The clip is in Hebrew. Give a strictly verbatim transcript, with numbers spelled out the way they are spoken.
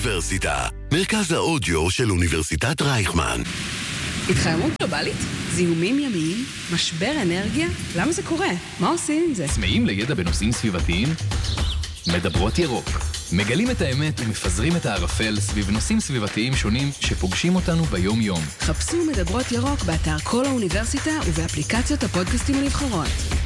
האוניברסיטה, מרכז האודיו של אוניברסיטת רייכמן. התחממות גלובלית? זיהומים ימיים? משבר אנרגיה? למה זה קורה? מה עושים עם זה? צמאים לידע בנושאים סביבתיים? מדברות ירוק. מגלים את האמת ומפזרים את הערפל סביב נושאים סביבתיים שונים שפוגשים אותנו ביום-יום. חפשו מדברות ירוק באתר כל האוניברסיטה ובאפליקציות הפודקאסטים הנבחרות.